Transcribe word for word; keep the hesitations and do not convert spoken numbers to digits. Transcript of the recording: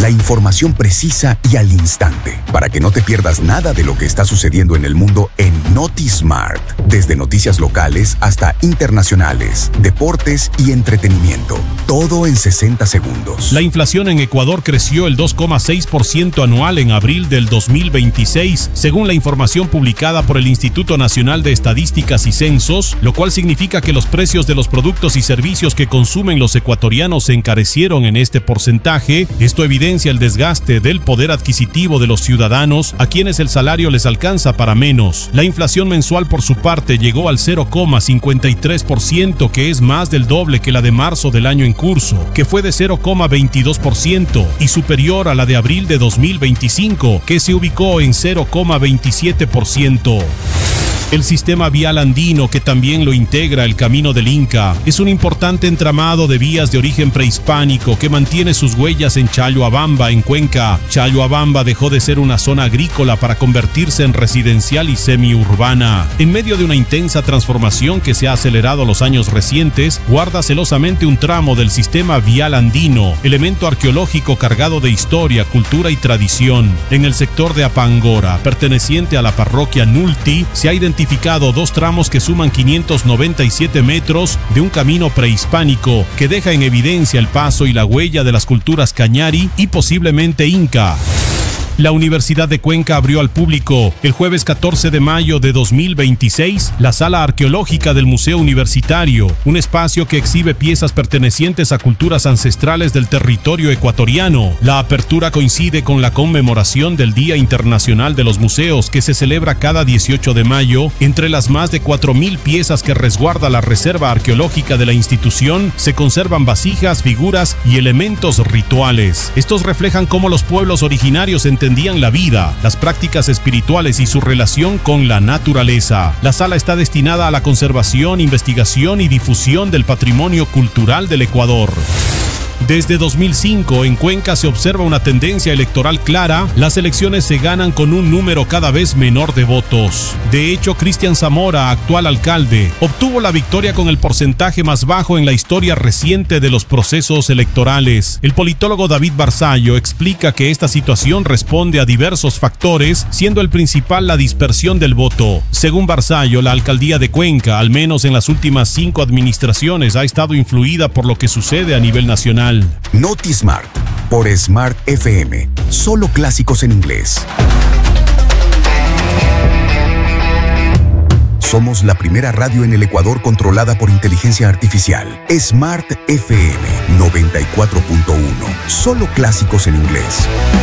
La información precisa y al instante, para que no te pierdas nada de lo que está sucediendo en el mundo en NotiSmart. Desde noticias locales hasta internacionales, deportes y entretenimiento. Todo en sesenta segundos. La inflación en Ecuador creció el dos coma seis por ciento anual en abril del dos mil veintiséis, según la información publicada por el Instituto Nacional de Estadísticas y Censos, lo cual significa que los precios de los productos y servicios que consumen los ecuatorianos se encarecieron en este porcentaje. Esto evidencia el desgaste del poder adquisitivo de los ciudadanos, a quienes el salario les alcanza para menos. La inflación mensual, por su parte, llegó al cero coma cincuenta y tres por ciento, que es más del doble que la de marzo del año en curso, que fue de cero coma veintidós por ciento, y superior a la de abril de dos mil veinticinco, que se ubicó en cero coma veintisiete por ciento. El sistema vial andino, que también lo integra el Camino del Inca, es un importante entramado de vías de origen prehispánico que mantiene sus huellas en Chalhuabamba, en Cuenca. Chalhuabamba dejó de ser una zona agrícola para convertirse en residencial y semiurbana. En medio de una intensa transformación que se ha acelerado a los años recientes, guarda celosamente un tramo del sistema vial andino, elemento arqueológico cargado de historia, cultura y tradición. En el sector de Apangora, perteneciente a la parroquia Nulti, se ha identificado dos tramos que suman quinientos noventa y siete metros de un camino prehispánico que deja en evidencia el paso y la huella de las culturas cañari y posiblemente inca. La Universidad de Cuenca abrió al público el jueves catorce de mayo de dos mil veintiséis la Sala Arqueológica del Museo Universitario, un espacio que exhibe piezas pertenecientes a culturas ancestrales del territorio ecuatoriano. La apertura coincide con la conmemoración del Día Internacional de los Museos, que se celebra cada dieciocho de mayo. Entre las más de cuatro mil piezas que resguarda la Reserva Arqueológica de la institución, se conservan vasijas, figuras y elementos rituales. Estos reflejan cómo los pueblos originarios entendían la vida, las prácticas espirituales y su relación con la naturaleza. La sala está destinada a la conservación, investigación y difusión del patrimonio cultural del Ecuador. Desde dos mil cinco, en Cuenca se observa una tendencia electoral clara. Las elecciones se ganan con un número cada vez menor de votos. De hecho, Cristian Zamora, actual alcalde, obtuvo la victoria con el porcentaje más bajo en la historia reciente de los procesos electorales. El politólogo David Barzallo explica que esta situación responde a diversos factores, siendo el principal la dispersión del voto. Según Barzallo, la alcaldía de Cuenca, al menos en las últimas cinco administraciones, ha estado influida por lo que sucede a nivel nacional. NotiSmart, por Smart F M. Solo clásicos en inglés. Somos la primera radio en el Ecuador controlada por inteligencia artificial. Smart F M noventa y cuatro punto uno. Solo clásicos en inglés.